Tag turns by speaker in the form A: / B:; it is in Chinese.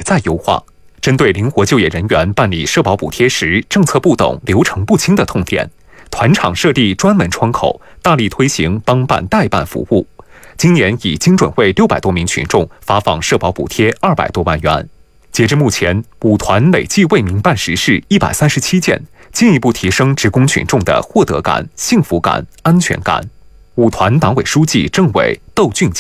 A: 在优化。针对灵活就业人员办理社保补贴时政策不懂、流程不清的痛点，团厂设立专门窗口，大力推行帮办代办服务。今年已精准为600多名群众发放社保补贴200多万元。截至目前，舞团累计为民办实事137件，进一步提升职工群众的获得感、幸福感、安全感。舞团党委书记、政委窦俊